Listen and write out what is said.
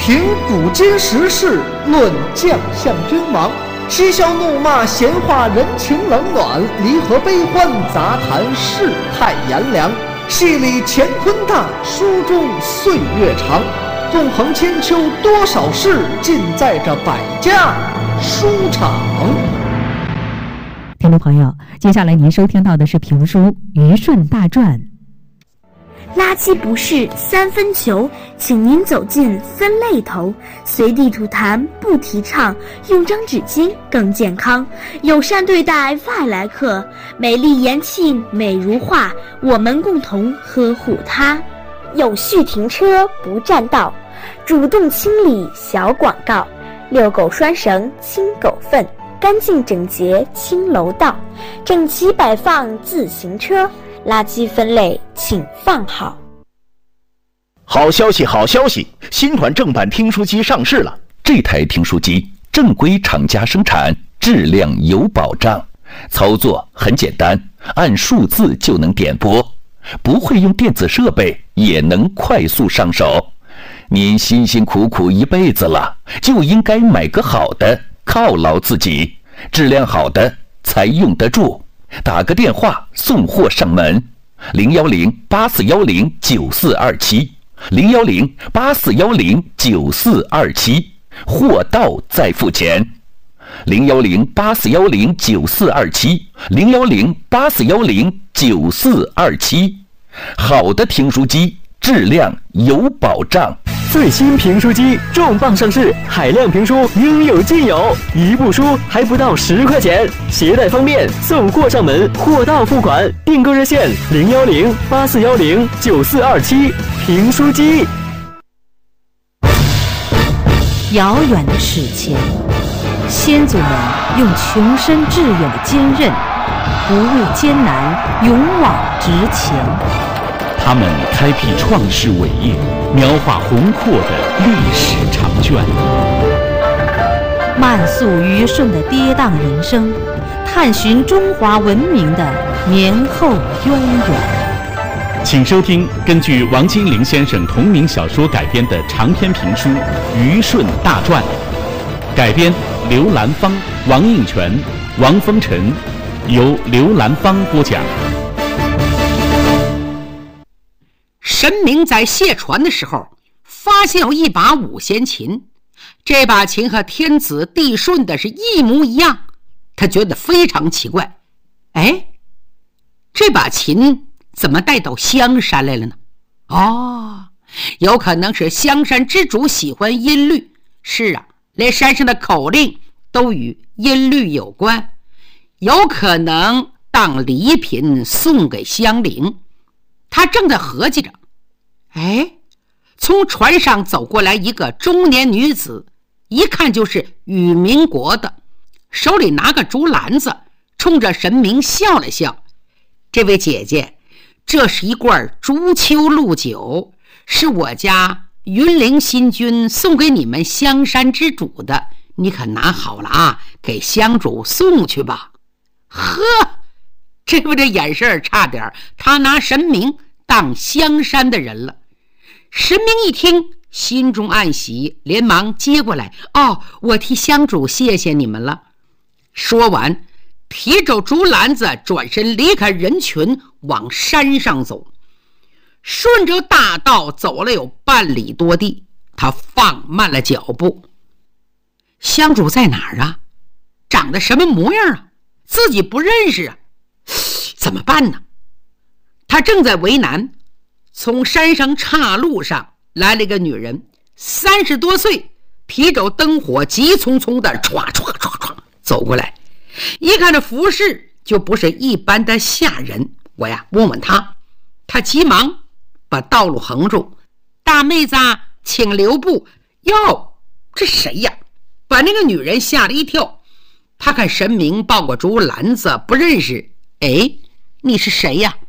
评古今时事，论将相君王，嬉笑怒骂，闲话人情冷暖，离合悲欢，杂谈世态炎凉。戏里乾坤大，书中岁月长。纵横千秋多少事，尽在这百家书场。 听众朋友，接下来您收听到的是评书《虞舜大传》。 垃圾不是三分球，请您走进分类头，随地吐痰不提倡，用张纸巾更健康，友善对待外来客，美丽言庆美如画，我们共同呵护它。有序停车不占道，主动清理小广告，遛狗拴绳清狗粪，干净整洁清楼道，整齐摆放自行车，垃圾分类请放好。 好消息，好消息！新款正版听书机上市了。 这台听书机正规厂家生产，质量有保障，操作很简单，按数字就能点播，不会用电子设备也能快速上手。您辛辛苦苦一辈子了，就应该买个好的，犒劳自己。质量好的才用得住。打个电话送货上门，010-8410-9427，010-8410-9427，货到再付钱。010-8410-9427，010-8410-9427，好的听书机，质量有保障。 最新评书机重磅上市，海量评书应有尽有，一部书还不到10块钱，携带方便，送货上门，货到付款。订购热线010-8410-9427，评书机。 遥远的史前，先祖们用穷深致远的坚韧，不畏艰难，勇往直前。 他们开辟创世伟业，描画宏阔的历史长卷， 漫溯虞舜的跌宕人生，探寻中华文明的年后渊源。 请收听根据王金陵先生同名小说改编的长篇评书《虞舜大传》，改编刘兰芳、王应权、王风尘，由刘兰芳播讲。 神明在卸船的时候发现有一把五弦琴，这把琴和天子地顺的是一模一样，他觉得非常奇怪。哎，这把琴怎么带到香山来了呢？哦，有可能是香山之主喜欢音律。是啊，连山上的口令都与音律有关，有可能当礼品送给香菱。他正在合计着，哎，从船上走过来一个中年女子，一看就是宇民国的，手里拿个竹篮子，冲着神明笑了笑。这位姐姐，这是一罐竹秋露酒，是我家云陵新君送给你们香山之主的，你可拿好了啊，给香主送去吧。呵，这不这眼神差点他拿神明当香山的人了。神明一听，心中暗喜，连忙接过来，哦，我替香主谢谢你们了。说完，提着竹篮子转身离开人群，往山上走。顺着大道走了有半里多地，他放慢了脚步。香主在哪儿啊？长得什么模样啊？自己不认识啊，怎么办呢？他正在为难，从山上岔路上来了一个女人，30多岁，提着灯火，急匆匆的唰唰唰唰走过来。一看这服饰就不是一般的下人，我呀问问他，他急忙把道路横住，大妹子啊，请留步。哟，这谁呀？把那个女人吓了一跳。他看神明抱过竹篮子，不认识。哎，你是谁呀？